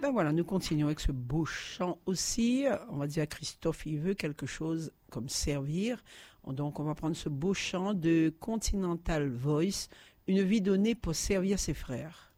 Ben voilà, nous continuons avec ce beau chant aussi. On va dire à Christophe, il veut quelque chose comme servir. Donc on va prendre ce beau chant de Continental Voice, une vie donnée pour servir ses frères.